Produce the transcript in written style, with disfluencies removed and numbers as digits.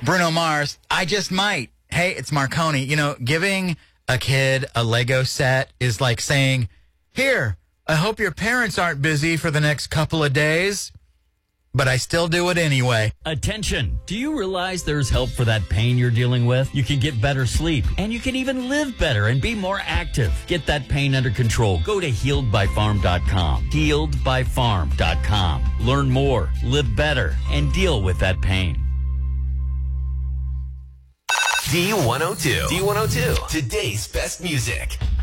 Bruno Mars, I just might. Hey, it's Marconi. You know, giving a kid a Lego set is like saying, here, I hope your parents aren't busy for the next couple of days, but I still do it anyway. Attention! Do you realize there's help for that pain you're dealing with? You can get better sleep, and you can even live better and be more active. Get that pain under control. Go to HealedByFarm.com. HealedByFarm.com. Learn more, live better, and deal with that pain. D102. D102. Today's best music.